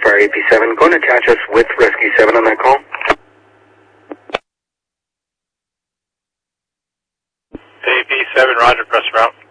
Fire AP7, going to attach us with Rescue 7 on that call. AP7, roger, press route.